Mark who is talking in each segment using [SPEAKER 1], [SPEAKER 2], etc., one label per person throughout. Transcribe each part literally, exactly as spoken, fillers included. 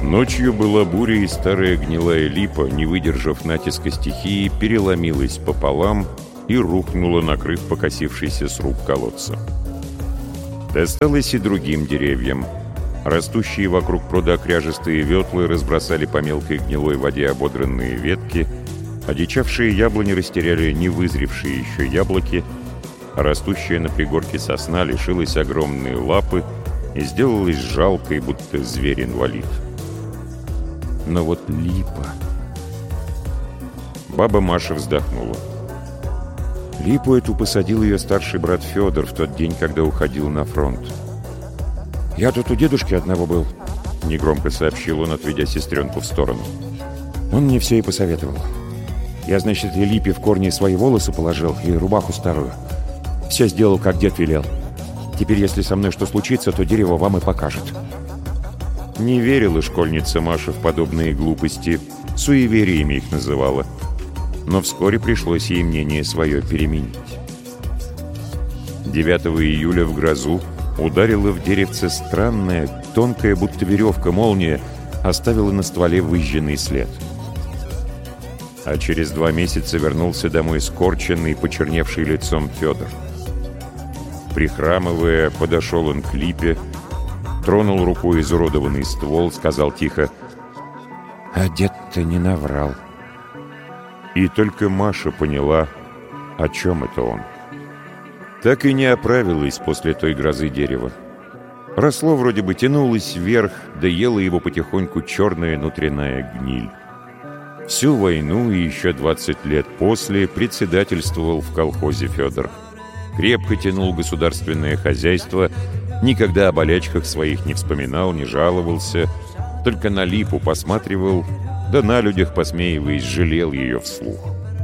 [SPEAKER 1] Ночью была буря, и старая гнилая липа, не выдержав натиска стихии, переломилась пополам и рухнула, накрыв покосившийся сруб колодца. Досталось и другим деревьям. Растущие вокруг пруда кряжестые ветлы разбросали по мелкой гнилой воде ободранные ветки, одичавшие яблони растеряли невызревшие еще яблоки, а растущая на пригорке сосна лишилась огромной лапы и сделалась жалкой, будто зверь-инвалид. Но вот липа... Баба Маша вздохнула. Липу эту посадил ее старший брат Федор в тот день, когда уходил на фронт. «Я тут у дедушки одного был», — негромко сообщил он, отведя сестренку в сторону. «Он мне все и посоветовал. Я, значит, и липе в корни свои волосы положил, и рубаху старую. Все сделал, как дед велел. Теперь, если со мной что случится, то дерево вам и покажет». Не верила школьница Маша в подобные глупости, суевериями их называла. Но вскоре пришлось ей мнение свое переменить. девятого июля в грозу ударила в деревце странная, тонкая, будто веревка, молния, оставила на стволе выжженный след. А через два месяца вернулся домой скорченный, почерневший лицом Федор. Прихрамывая, подошел он к липе, тронул рукой изуродованный ствол, сказал тихо: «А дед-то не наврал». И только Маша поняла, о чем это он. Так и не оправилась после той грозы дерева. Росло вроде бы, тянулось вверх, да ела его потихоньку черная внутренняя гниль. Всю войну и еще двадцать лет после председательствовал в колхозе Федор. Крепко тянул государственное хозяйство, никогда о болячках своих не вспоминал, не жаловался, только на липу посматривал, да на людях, посмеиваясь, жалел ее вслух.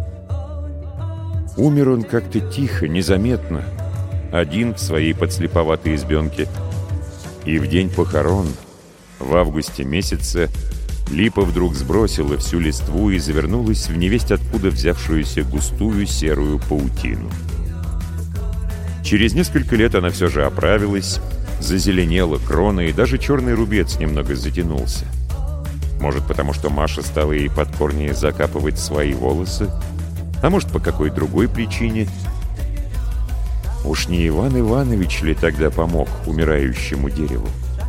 [SPEAKER 1] Умер он как-то тихо, незаметно, один в своей подслеповатой избенке. И в день похорон, в августе месяце, липа вдруг сбросила всю листву и завернулась в невесть откуда взявшуюся густую серую паутину. Через несколько лет она все же оправилась, зазеленела крона, и даже черный рубец немного затянулся. Может, потому что Маша стала ей под корни закапывать свои волосы, а может, по какой другой причине. Уж не Иван Иванович ли тогда помог умирающему дереву?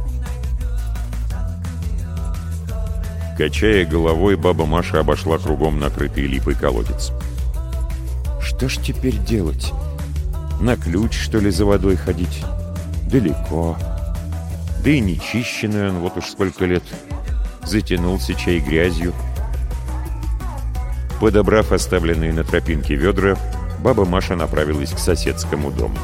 [SPEAKER 1] Качая головой, баба Маша обошла кругом накрытый липой колодец. Что ж теперь делать? На ключ, что ли, за водой ходить? Далеко. Да и нечищенный он вот уж сколько лет. Затянулся чай грязью. Подобрав оставленные на тропинке ведра, баба Маша направилась к соседскому дому.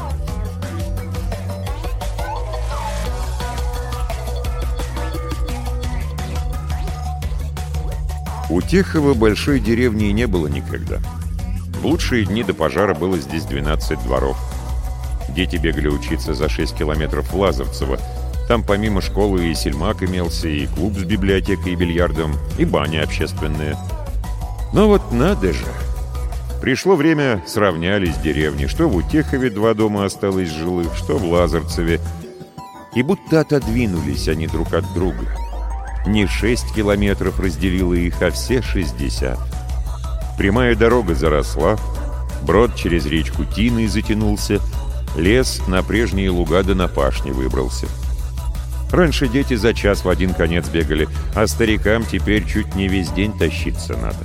[SPEAKER 1] У Техова большой деревни не было никогда. В лучшие дни до пожара было здесь двенадцать дворов. Дети бегали учиться за шесть километров в Лазарцево. Там помимо школы и сельмак имелся, и клуб с библиотекой и бильярдом, и баня общественная. Но вот надо же! Пришло время, сравнялись деревни, что в Утехове два дома осталось жилых, что в Лазарцеве. И будто отодвинулись они друг от друга. Не шесть километров разделило их, а все шестьдесят. Прямая дорога заросла, брод через речку Тиной затянулся, лес на прежние луга да на пашни выбрался. Раньше дети за час в один конец бегали, а старикам теперь чуть не весь день тащиться надо.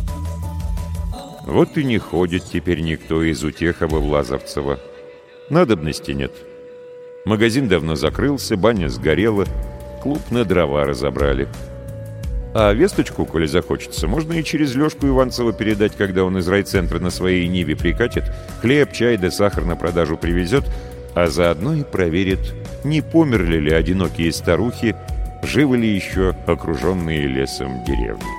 [SPEAKER 1] Вот и не ходит теперь никто из Утехова в Лазарцево. Надобности нет. Магазин давно закрылся, баня сгорела, клуб на дрова разобрали. А весточку, коли захочется, можно и через Лёшку Иванцева передать, когда он из райцентра на своей Ниве прикатит, хлеб, чай да сахар на продажу привезет, а заодно и проверит, не померли ли одинокие старухи, живы ли еще окруженные лесом деревни.